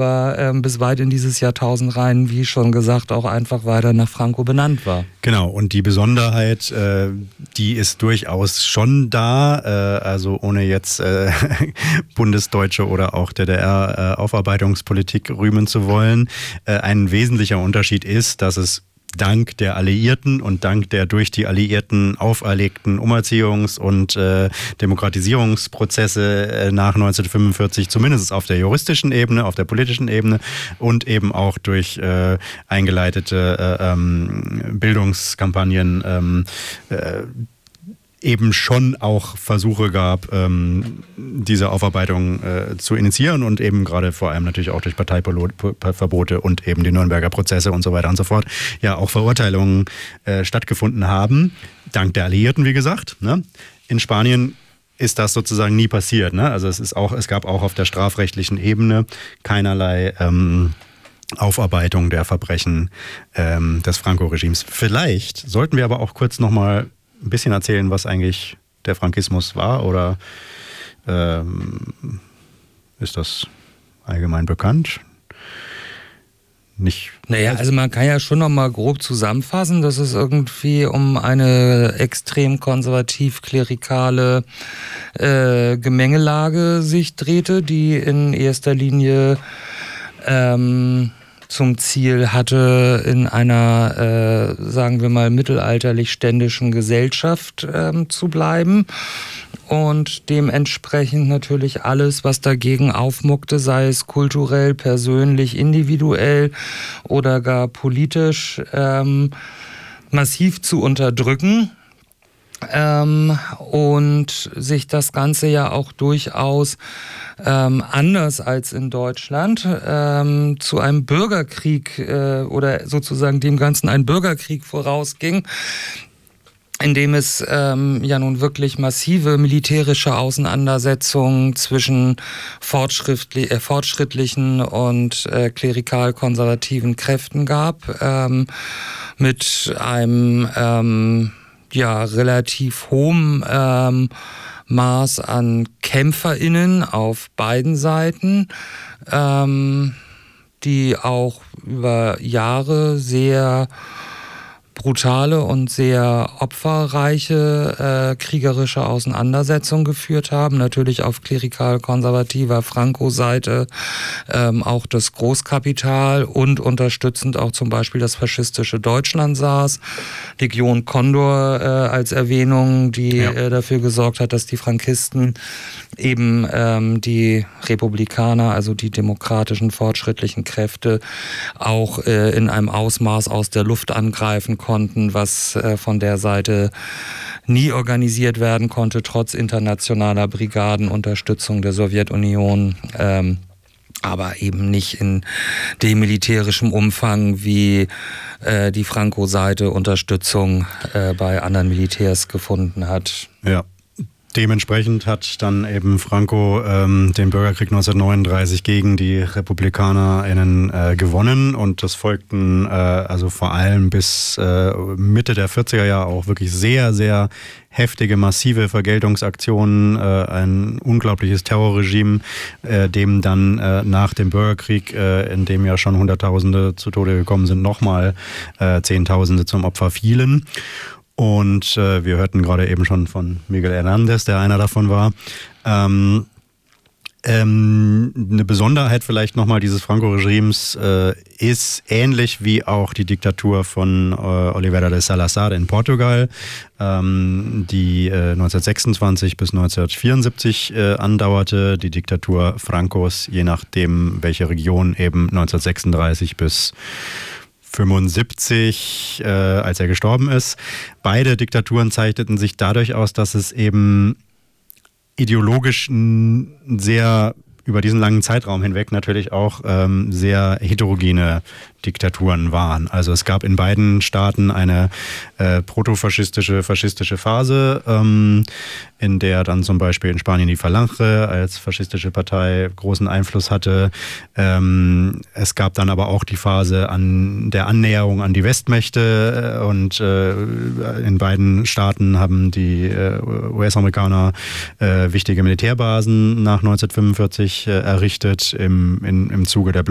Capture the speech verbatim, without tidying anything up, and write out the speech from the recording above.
aber ähm, bis weit in dieses Jahrtausend rein, wie schon gesagt, auch einfach weiter nach Franco benannt war. Genau, und die Besonderheit, äh, die ist durchaus schon da, äh, also ohne jetzt äh, bundesdeutsche oder auch D D R-Aufarbeitungspolitik rühmen zu wollen. Äh, ein wesentlicher Unterschied ist, dass es dank der Alliierten und dank der durch die Alliierten auferlegten Umerziehungs- und äh, Demokratisierungsprozesse äh, nach neunzehnhundertfünfundvierzig, zumindest auf der juristischen Ebene, auf der politischen Ebene und eben auch durch äh, eingeleitete äh, ähm, Bildungskampagnen ähm, äh, eben schon auch Versuche gab, ähm, diese Aufarbeitung äh, zu initiieren und eben gerade vor allem natürlich auch durch Parteiverbote und eben die Nürnberger Prozesse und so weiter und so fort, ja auch Verurteilungen äh, stattgefunden haben, dank der Alliierten, wie gesagt. Ne? In Spanien ist das sozusagen nie passiert. Ne? Also es ist auch, es gab auch auf der strafrechtlichen Ebene keinerlei ähm, Aufarbeitung der Verbrechen ähm, des Franco-Regimes. Vielleicht sollten wir aber auch kurz nochmal ein bisschen erzählen, was eigentlich der Frankismus war, oder ähm, ist das allgemein bekannt? Nicht. Naja, also man kann ja schon noch mal grob zusammenfassen, dass es irgendwie um eine extrem konservativ-klerikale äh, Gemengelage sich drehte, die in erster Linie ähm, zum Ziel hatte, in einer, äh, sagen wir mal, mittelalterlich-ständischen Gesellschaft ähm, zu bleiben und dementsprechend natürlich alles, was dagegen aufmuckte, sei es kulturell, persönlich, individuell oder gar politisch, ähm, massiv zu unterdrücken. Ähm, und sich das Ganze ja auch durchaus ähm, anders als in Deutschland ähm, zu einem Bürgerkrieg äh, oder sozusagen dem Ganzen ein Bürgerkrieg vorausging, in dem es ähm, ja nun wirklich massive militärische Auseinandersetzungen zwischen fortschrittli- äh, fortschrittlichen und äh, klerikal-konservativen Kräften gab, ähm, mit einem ähm, ja relativ hohem ähm, Maß an KämpferInnen auf beiden Seiten, ähm, die auch über Jahre sehr brutale und sehr opferreiche äh, kriegerische Auseinandersetzungen geführt haben. Natürlich auf klerikal-konservativer Franco-Seite ähm, auch das Großkapital und unterstützend auch zum Beispiel das faschistische Deutschland saß. Legion Condor äh, als Erwähnung, die ja. äh, dafür gesorgt hat, dass die Frankisten eben ähm, die Republikaner, also die demokratischen, fortschrittlichen Kräfte, auch äh, in einem Ausmaß aus der Luft angreifen konnten, was äh, von der Seite nie organisiert werden konnte, trotz internationaler Brigadenunterstützung der Sowjetunion, ähm, aber eben nicht in dem militärischen Umfang, wie äh, die Franco-Seite Unterstützung äh, bei anderen Militärs gefunden hat. Ja. Dementsprechend hat dann eben Franco ähm, den Bürgerkrieg neunzehnhundertneununddreißig gegen die RepublikanerInnen äh, gewonnen, und das folgten äh, also vor allem bis äh, Mitte der vierziger Jahre auch wirklich sehr, sehr heftige, massive Vergeltungsaktionen, äh, ein unglaubliches Terrorregime, äh, dem dann äh, nach dem Bürgerkrieg, äh, in dem ja schon Hunderttausende zu Tode gekommen sind, nochmal äh, Zehntausende zum Opfer fielen. Und äh, wir hörten gerade eben schon von Miguel Hernández, der einer davon war. Ähm, ähm, eine Besonderheit vielleicht nochmal dieses Franco-Regimes äh, ist ähnlich wie auch die Diktatur von äh, Oliveira de Salazar in Portugal, ähm, die äh, neunzehnhundertsechsundzwanzig bis neunzehnhundertvierundsiebzig äh, andauerte. Die Diktatur Francos, je nachdem welche Region, eben neunzehnhundertsechsunddreißig bis fünfundsiebzig, äh, als er gestorben ist. Beide Diktaturen zeichneten sich dadurch aus, dass es eben ideologisch sehr über diesen langen Zeitraum hinweg natürlich auch ähm, sehr heterogene Diktaturen waren. Also es gab in beiden Staaten eine äh, protofaschistische, faschistische Phase, ähm, in der dann zum Beispiel in Spanien die Falange als faschistische Partei großen Einfluss hatte. Ähm, es gab dann aber auch die Phase an der Annäherung an die Westmächte, und äh, in beiden Staaten haben die äh, U S-Amerikaner äh, wichtige Militärbasen nach neunzehnhundertfünfundvierzig äh, errichtet im, in, im Zuge der